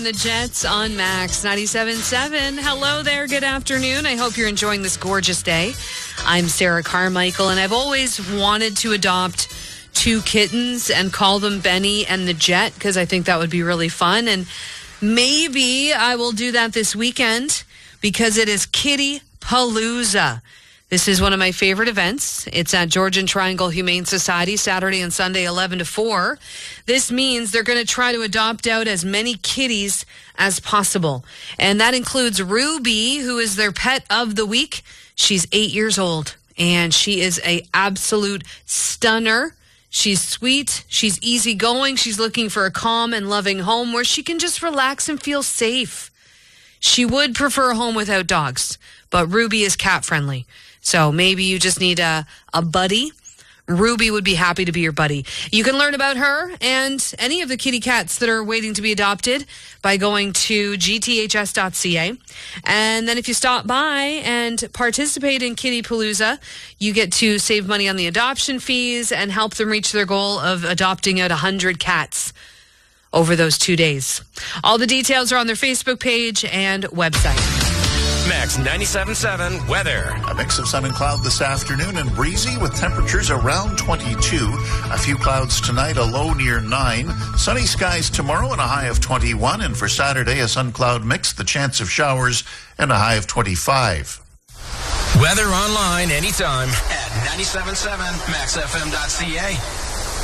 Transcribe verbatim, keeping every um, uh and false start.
The Jets on Max ninety-seven point seven. Hello there. Good afternoon. I hope you're enjoying this gorgeous day. I'm Sarah Carmichael, and I've always wanted to adopt two kittens and call them Benny and the Jet because I think that would be really fun. And maybe I will do that this weekend because it is Kitty Palooza. This is one of my favorite events. It's at Georgian Triangle Humane Society, Saturday and Sunday, eleven to four. This means they're going to try to adopt out as many kitties as possible. And that includes Ruby, who is their pet of the week. She's eight years old, and she is a absolute stunner. She's sweet. She's easygoing. She's looking for a calm and loving home where she can just relax and feel safe. She would prefer a home without dogs, but Ruby is cat friendly. So maybe you just need a, a buddy. Ruby would be happy to be your buddy. You can learn about her and any of the kitty cats that are waiting to be adopted by going to g t h s dot c a. And then if you stop by and participate in Kitty Palooza, you get to save money on the adoption fees and help them reach their goal of adopting out one hundred cats over those two days. All the details are on their Facebook page and website. Max ninety-seven point seven weather. A mix of sun and cloud this afternoon and breezy with temperatures around twenty-two. A few clouds tonight, a low near nine. Sunny skies tomorrow and a high of twenty-one. And for Saturday, a sun-cloud mix, the chance of showers and a high of twenty-five. Weather online anytime at ninety-seven point seven max f m dot c a.